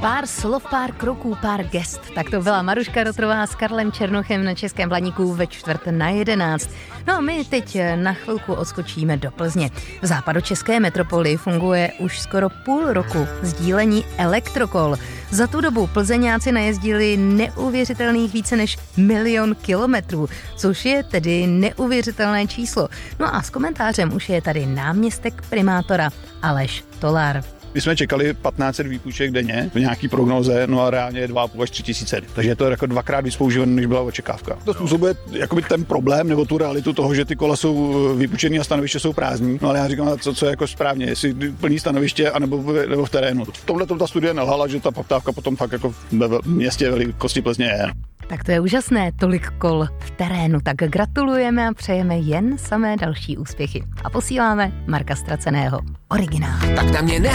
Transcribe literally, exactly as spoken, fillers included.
Pár slov, pár kroků, pár gest. Tak to byla Maruška Rotrová s Karlem Černochem na Českém Blaníku ve čtvrt na jedenáct. No a my teď na chvilku odskočíme do Plzně. V západočeské metropoli funguje už skoro půl roku sdílení elektrokol. Za tu dobu Plzeňáci najezdili neuvěřitelných více než milion kilometrů, což je tedy neuvěřitelné číslo. No a s komentářem už je tady náměstek primátora Aleš Tolar. My jsme čekali patnáct set výpůjček denně v nějaký prognoze, no a reálně je dva a půl až tři tisíce. Takže je to jako dvakrát víc používané, než byla očekávka. To způsobuje jakoby ten problém nebo tu realitu toho, že ty kola jsou vypůjčené a stanoviště jsou prázdní. No ale já říkám, co, co je jako správně, jestli plný stanoviště anebo v, nebo v terénu. V tomhle ta studie nelhala, že ta poptávka potom fakt jako ve městě velikosti Plzně je. Tak to je úžasné, tolik kol v terénu. Tak gratulujeme a přejeme jen samé další úspěchy. A posíláme Marka Ztraceného. Originál. Tak na mě ne.